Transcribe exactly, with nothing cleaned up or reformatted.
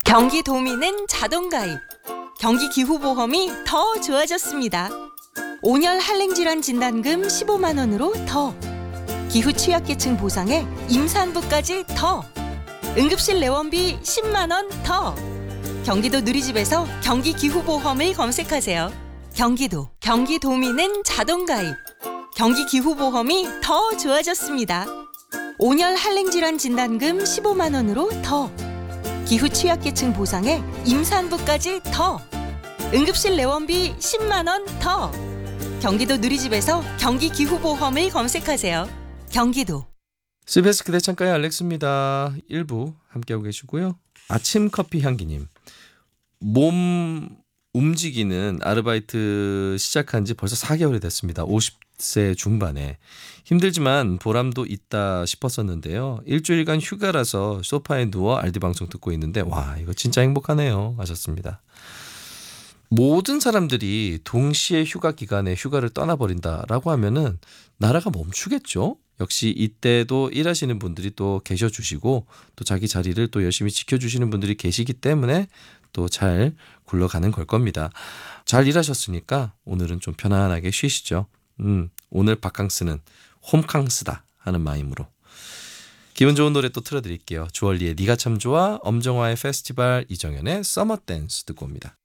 경기 도민은 자동가입. 경기 기후보험이 더 좋아졌습니다. 온열 한랭질환 진단금 십오만 원으로 더. 기후 취약계층 보상에 임산부까지 더. 응급실 내원비 십만 원 더. 경기도 누리집에서 경기 기후보험을 검색하세요. 경기도. 경기 도민은 자동가입. 경기 기후보험이 더 좋아졌습니다. 온열 한랭질환 진단금 십오만 원으로 더. 기후 취약계층 보상에 임산부까지 더. 응급실 내원비 십만 원 더. 경기도 누리집에서 경기 기후보험을 검색하세요. 경기도. 씨비에스 그대 창가의 알렉스입니다. 일부 함께하고 계시고요. 아침 커피 향기님. 몸 움직이는 아르바이트 시작한 지 벌써 사 개월이 됐습니다. 오십 세 중반에. 힘들지만 보람도 있다 싶었었는데요. 일주일간 휴가라서 소파에 누워 알디 방송 듣고 있는데 와 이거 진짜 행복하네요 하셨습니다. 모든 사람들이 동시에 휴가 기간에 휴가를 떠나버린다라고 하면은 나라가 멈추겠죠. 역시 이때도 일하시는 분들이 또 계셔주시고 또 자기 자리를 또 열심히 지켜주시는 분들이 계시기 때문에 또 잘 굴러가는 걸 겁니다. 잘 일하셨으니까 오늘은 좀 편안하게 쉬시죠. 음, 오늘 바캉스는 홈캉스다 하는 마음으로. 기분 좋은 노래 또 틀어드릴게요. 주얼리의 네가 참 좋아, 엄정화의 페스티벌, 이정현의 서머 댄스 듣고 옵니다.